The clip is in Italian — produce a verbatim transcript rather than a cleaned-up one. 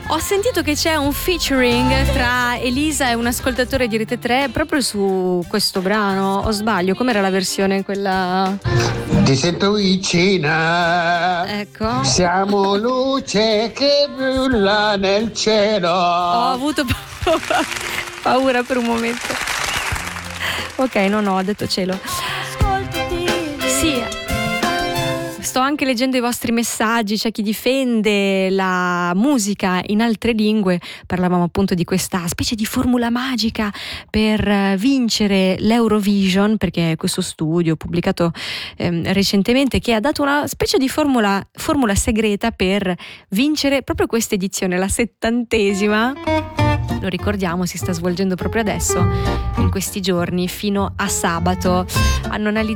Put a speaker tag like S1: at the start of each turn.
S1: Ho sentito che c'è un featuring tra Elisa e un ascoltatore di Rete tre proprio su questo brano, o sbaglio? Com'era la versione quella?
S2: Ti sento vicina.
S1: Ecco.
S2: Siamo luce che brulla nel cielo.
S1: Ho avuto pa- paura per un momento. Ok, no, no, ho detto cielo. Sì. Sto anche leggendo i vostri messaggi, c'è chi difende la musica in altre lingue. Parlavamo appunto di questa specie di formula magica per vincere l'Eurovision, perché è questo studio pubblicato ehm, recentemente che ha dato una specie di formula, formula segreta per vincere proprio questa edizione, la settantesima. Lo ricordiamo, si sta svolgendo proprio adesso, in questi giorni, fino a sabato. Hanno analizzato